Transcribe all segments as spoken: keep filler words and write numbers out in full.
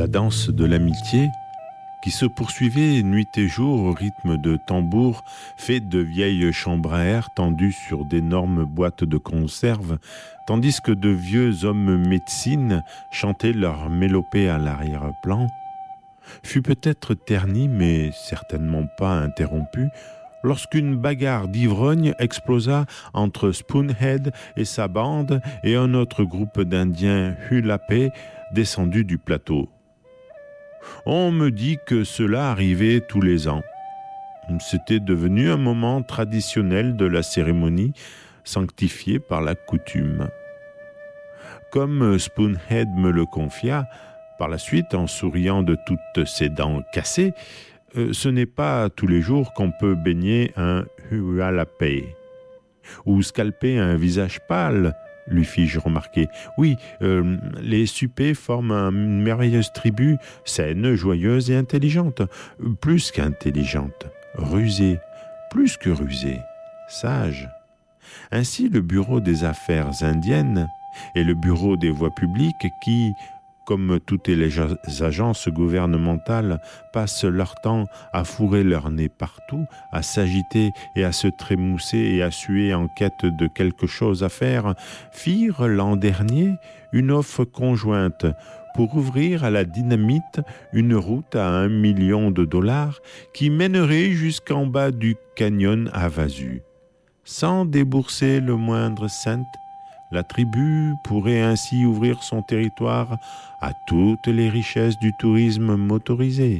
La danse de l'amitié, qui se poursuivait nuit et jour au rythme de tambours faits de vieilles chambres à air tendues sur d'énormes boîtes de conserve, tandis que de vieux hommes médecine chantaient leur mélopée à l'arrière-plan, fut peut-être ternie, mais certainement pas interrompue, lorsqu'une bagarre d'ivrognes explosa entre Spoonhead et sa bande et un autre groupe d'Indiens hulapés descendus du plateau. On me dit que cela arrivait tous les ans. C'était devenu un moment traditionnel de la cérémonie, sanctifié par la coutume. Comme Spoonhead me le confia, par la suite, en souriant de toutes ses dents cassées, euh, ce n'est pas tous les jours qu'on peut baigner un hualapé ou scalper un visage pâle, lui fis-je remarquer. Oui, euh, les Supés forment une merveilleuse tribu, saine, joyeuse et intelligente. Plus qu'intelligente, rusée, plus que rusée, sage. Ainsi, le bureau des affaires indiennes et le bureau des voies publiques qui, comme toutes les agences gouvernementales, passent leur temps à fourrer leur nez partout, à s'agiter et à se trémousser et à suer en quête de quelque chose à faire, firent l'an dernier une offre conjointe pour ouvrir à la dynamite une route à un million de dollars qui mènerait jusqu'en bas du canyon à Vasu. Sans débourser le moindre cent, la tribu pourrait ainsi ouvrir son territoire à toutes les richesses du tourisme motorisé.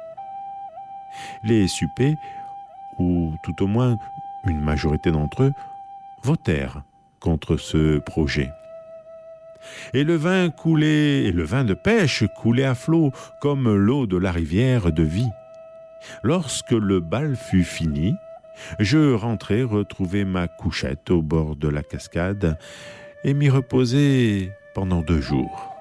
Les Supés, ou tout au moins une majorité d'entre eux, votèrent contre ce projet. Et le vin coulait, et le vin de pêche coulait à flot comme l'eau de la rivière de vie. Lorsque le bal fut fini, je rentrai retrouver ma couchette au bord de la cascade et m'y reposer pendant deux jours.